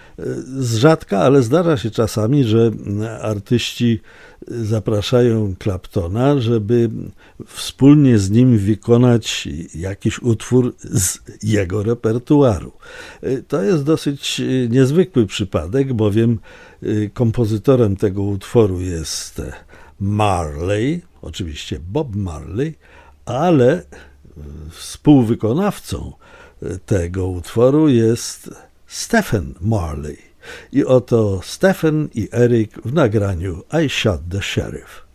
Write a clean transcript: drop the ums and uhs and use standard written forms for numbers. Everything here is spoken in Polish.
Z rzadka, ale zdarza się czasami, że artyści zapraszają Claptona, żeby wspólnie z nim wykonać jakiś utwór z jego repertuaru. To jest dosyć niezwykły przypadek, bowiem kompozytorem tego utworu jest Marley, oczywiście Bob Marley, ale współwykonawcą tego utworu jest Stephen Marley. I oto Stephen i Eric w nagraniu I Shot the Sheriff.